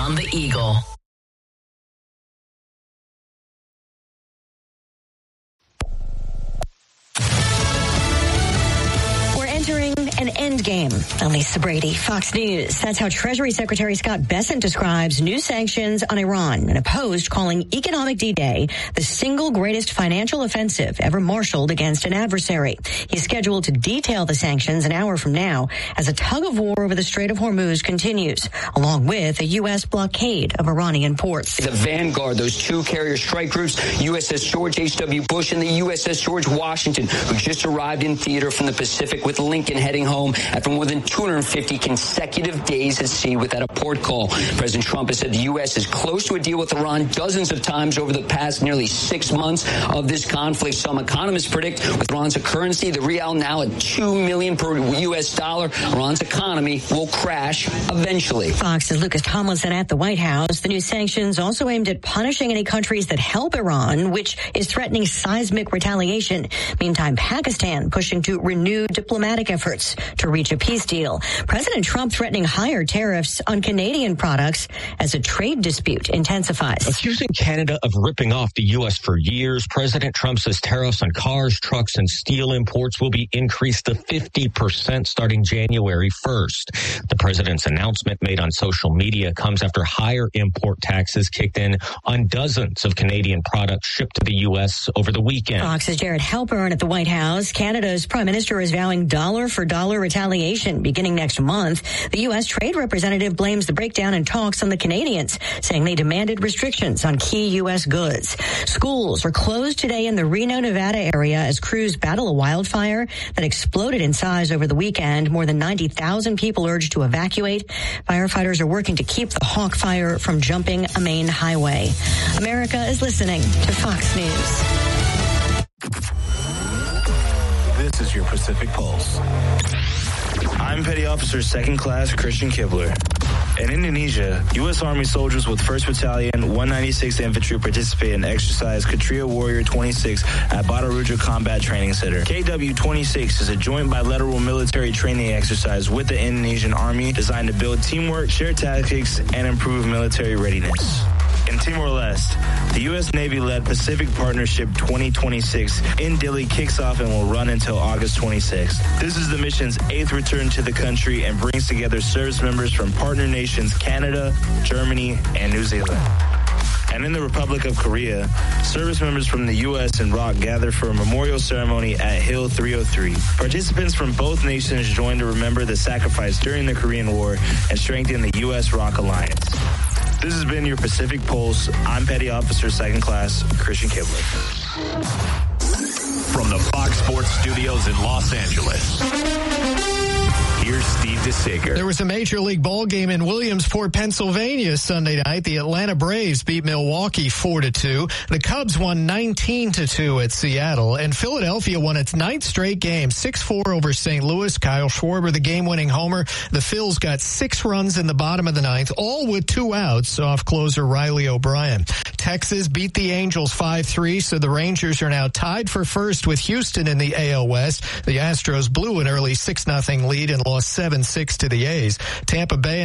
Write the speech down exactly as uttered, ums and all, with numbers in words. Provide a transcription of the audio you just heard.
on the Eagle. Entering an end game. I'm Lisa Brady, Fox News. That's how Treasury Secretary Scott Bessent describes new sanctions on Iran in a post calling Economic D-Day the single greatest financial offensive ever marshaled against an adversary. He's scheduled to detail the sanctions an hour from now as a tug of war over the Strait of Hormuz continues, along with a U S blockade of Iranian ports. The Vanguard, those two carrier strike groups, U S S George H W. Bush and the U S S George Washington, who just arrived in theater from the Pacific with Lincoln heading home after more than two hundred fifty consecutive days at sea without a port call. President Trump has said the U S is close to a deal with Iran dozens of times over the past nearly six months of this conflict. Some economists predict with Iran's currency, the rial now at two million per U S dollar, Iran's economy will crash eventually. Fox's Lucas Tomlinson at the White House. The new sanctions also aimed at punishing any countries that help Iran, which is threatening seismic retaliation. Meantime, Pakistan pushing to renew diplomatic efforts to reach a peace deal. President Trump threatening higher tariffs on Canadian products as a trade dispute intensifies. Accusing Canada of ripping off the U S for years, President Trump says tariffs on cars, trucks, and steel imports will be increased to fifty percent starting January first. The president's announcement made on social media comes after higher import taxes kicked in on dozens of Canadian products shipped to the U S over the weekend. Fox's Jared Halpern at the White House. Canada's prime minister is vowing dollar for dollar retaliation beginning next month. The U S trade representative blames the breakdown in talks on the Canadians, saying they demanded restrictions on key U S goods. Schools are closed today in the Reno, Nevada area as crews battle a wildfire that exploded in size over the weekend. More than ninety thousand people urged to evacuate. Firefighters are working to keep the Hawk Fire from jumping a main highway. America is listening to Fox News. This is your Pacific Pulse. I'm Petty Officer Second Class Christian Kibler. In Indonesia, U S Army soldiers with first Battalion, one ninety-sixth Infantry participated in exercise Kshatriya Warrior twenty-six at Badaruja Combat Training Center. K W twenty-six is a joint bilateral military training exercise with the Indonesian Army designed to build teamwork, share tactics, and improve military readiness. In Timor-Leste, the U S Navy-led Pacific Partnership twenty twenty-six in Dili kicks off and will run until August twenty-sixth. This is the mission's eighth return to the country and brings together service members from partner nations Canada, Germany, and New Zealand. And in the Republic of Korea, service members from the U S and R O C gather for a memorial ceremony at Hill three oh three. Participants from both nations join to remember the sacrifice during the Korean War and strengthen the U S R O C alliance. This has been your Pacific Pulse. I'm Petty Officer Second Class Christian Kibler. From the Fox Sports Studios in Los Angeles, here's Steve DeSager. There was a Major League ball game in Williamsport, Pennsylvania Sunday night. The Atlanta Braves beat Milwaukee four to two. The Cubs won nineteen to two at Seattle. And Philadelphia won its ninth straight game, six four over Saint Louis. Kyle Schwarber, the game-winning homer. The Phils got six runs in the bottom of the ninth, all with two outs off closer Riley O'Brien. Texas beat the Angels five three, so the Rangers are now tied for first with Houston in the A L West. The Astros blew an early six nothing lead and lost seven six to the A's. Tampa Bay